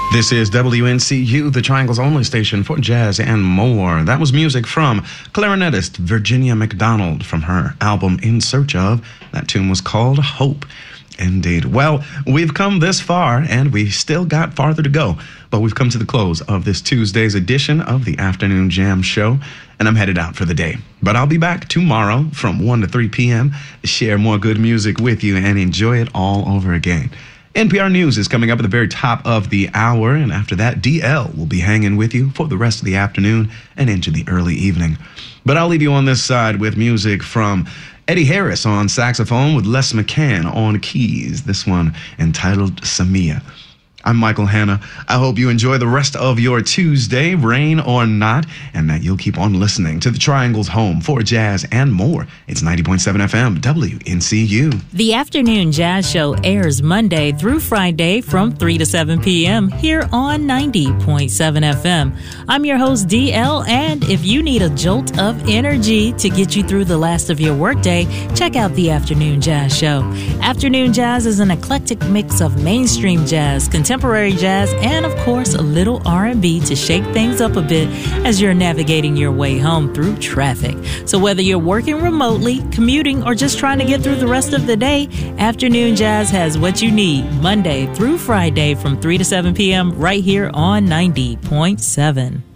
This is WNCU, the Triangle's only station for jazz and more. That was music from clarinetist Virginia McDonald from her album In Search Of. That tune was called Hope. Indeed. Well, we've come this far, and we still got farther to go. But we've come to the close of this Tuesday's edition of the Afternoon Jam Show, and I'm headed out for the day. But I'll be back tomorrow from 1 to 3 p.m. to share more good music with you and enjoy it all over again. NPR News is coming up at the very top of the hour, and after that, DL will be hanging with you for the rest of the afternoon and into the early evening. But I'll leave you on this side with music from Eddie Harris on saxophone with Les McCann on keys, this one entitled Samia. I'm Michael Hanna. I hope you enjoy the rest of your Tuesday, rain or not, and that you'll keep on listening to the Triangle's home for jazz and more. It's 90.7 FM, WNCU. The Afternoon Jazz Show airs Monday through Friday from 3 to 7 p.m. here on 90.7 FM. I'm your host, DL, and if you need a jolt of energy to get you through the last of your workday, check out the Afternoon Jazz Show. Afternoon Jazz is an eclectic mix of mainstream jazz, contemporary jazz, and of course a little R&B to shake things up a bit as you're navigating your way home through traffic. So whether you're working remotely, commuting, or just trying to get through the rest of the day, Afternoon Jazz has what you need Monday through Friday from 3 to 7 p.m. right here on 90.7.